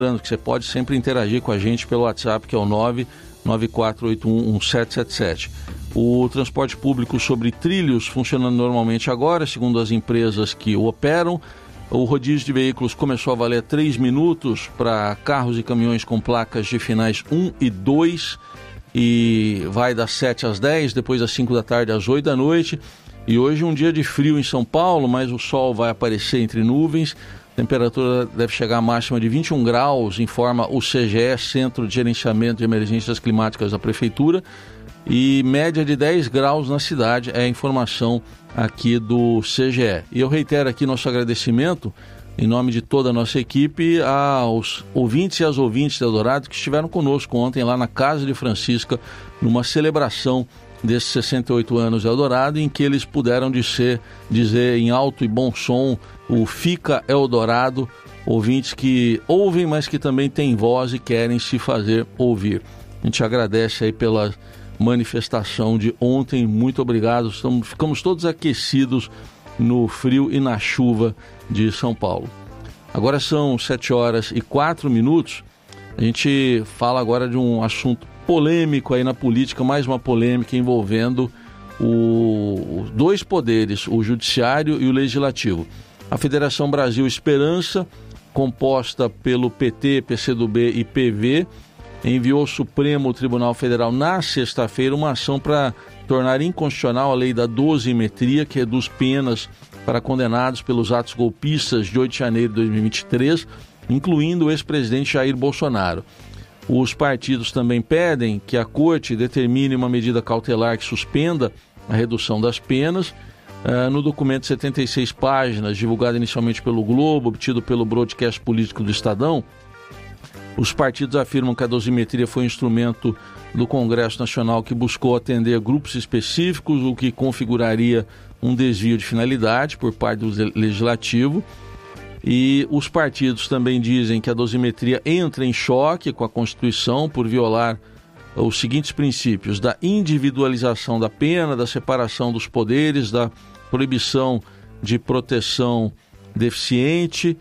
que você pode sempre interagir com a gente pelo WhatsApp, que é o 994811777. O transporte público sobre trilhos funcionando normalmente agora, segundo as empresas que o operam. O rodízio de veículos começou a valer 3 minutos para carros e caminhões com placas de finais 1 e 2 e vai das 7 às 10, depois das 5 da tarde às 8 da noite. E hoje um dia de frio em São Paulo, mas o sol vai aparecer entre nuvens. A temperatura deve chegar à máxima de 21 graus, informa o CGE, Centro de Gerenciamento de Emergências Climáticas da Prefeitura, e média de 10 graus na cidade, é a informação aqui do CGE. E eu reitero aqui nosso agradecimento, em nome de toda a nossa equipe, aos ouvintes e às ouvintes da Eldorado que estiveram conosco ontem lá na Casa de Francisca, numa celebração desses 68 anos de Eldorado, em que eles puderam dizer em alto e bom som o Fica Eldorado, ouvintes que ouvem, mas que também têm voz e querem se fazer ouvir. A gente agradece aí pela manifestação de ontem, muito obrigado, ficamos todos aquecidos no frio e na chuva de São Paulo. Agora são 7h04, a gente fala agora de um assunto polêmico aí na política, mais uma polêmica envolvendo os dois poderes, o judiciário e o legislativo. A Federação Brasil Esperança, composta pelo PT, PCdoB e PV, enviou ao Supremo Tribunal Federal na sexta-feira uma ação para tornar inconstitucional a lei da dosimetria, que reduz penas para condenados pelos atos golpistas de 8 de janeiro de 2023, incluindo o ex-presidente Jair Bolsonaro. Os partidos também pedem que a Corte determine uma medida cautelar que suspenda a redução das penas. No documento de 76 páginas, divulgado inicialmente pelo Globo, obtido pelo broadcast político do Estadão, os partidos afirmam que a dosimetria foi um instrumento do Congresso Nacional que buscou atender grupos específicos, o que configuraria um desvio de finalidade por parte do Legislativo. E os partidos também dizem que a dosimetria entra em choque com a Constituição por violar os seguintes princípios: da individualização da pena, da separação dos poderes, da proibição de proteção deficiente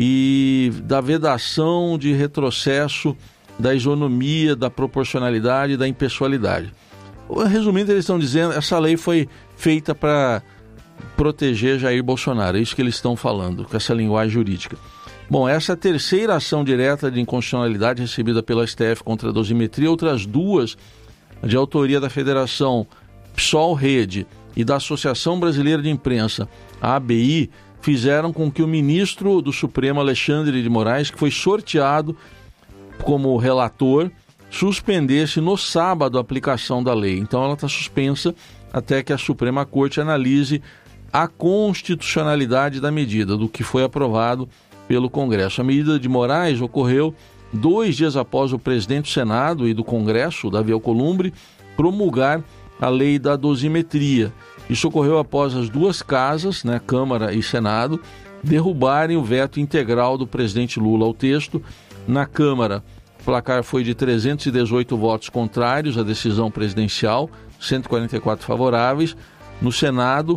e da vedação de retrocesso da isonomia, da proporcionalidade e da impessoalidade. Resumindo, eles estão dizendo que essa lei foi feita para proteger Jair Bolsonaro, é isso que eles estão falando, com essa linguagem jurídica. Bom, essa é a terceira ação direta de inconstitucionalidade recebida pela STF contra a dosimetria, outras duas de autoria da Federação PSOL-Rede e da Associação Brasileira de Imprensa, a ABI, fizeram com que o ministro do Supremo, Alexandre de Moraes, que foi sorteado como relator, suspendesse no sábado a aplicação da lei. Então ela está suspensa até que a Suprema Corte analise a constitucionalidade da medida, do que foi aprovado pelo Congresso. A medida de Moraes ocorreu 2 dias após o presidente do Senado e do Congresso, Davi Alcolumbre, promulgar a lei da dosimetria. Isso ocorreu após as duas casas, Câmara e Senado, derrubarem o veto integral do presidente Lula ao texto. Na Câmara, o placar foi de 318 votos contrários à decisão presidencial, 144 favoráveis. No Senado,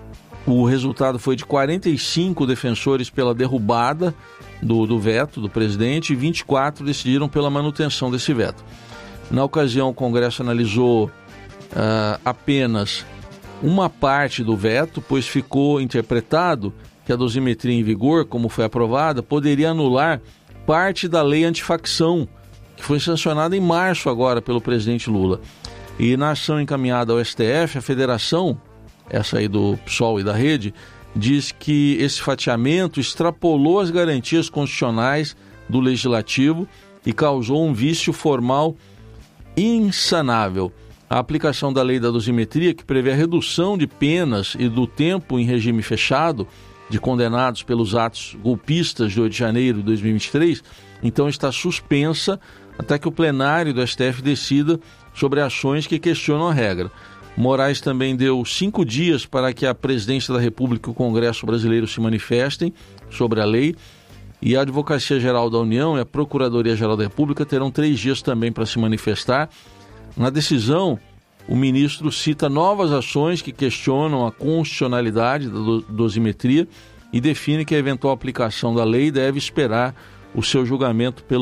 o resultado foi de 45 defensores pela derrubada do veto do presidente e 24 decidiram pela manutenção desse veto. Na ocasião, o Congresso analisou apenas uma parte do veto, pois ficou interpretado que a dosimetria em vigor, como foi aprovada, poderia anular parte da lei antifacção, que foi sancionada em março agora pelo presidente Lula. E na ação encaminhada ao STF, a federação, essa aí do PSOL e da Rede, diz que esse fatiamento extrapolou as garantias constitucionais do Legislativo e causou um vício formal insanável. A aplicação da lei da dosimetria, que prevê a redução de penas e do tempo em regime fechado de condenados pelos atos golpistas de 8 de janeiro de 2023, então está suspensa até que o plenário do STF decida sobre ações que questionam a regra. Moraes também deu 5 dias para que a Presidência da República e o Congresso Brasileiro se manifestem sobre a lei, e a Advocacia Geral da União e a Procuradoria-Geral da República terão 3 dias também para se manifestar. Na decisão, o ministro cita novas ações que questionam a constitucionalidade da dosimetria e define que a eventual aplicação da lei deve esperar o seu julgamento pelo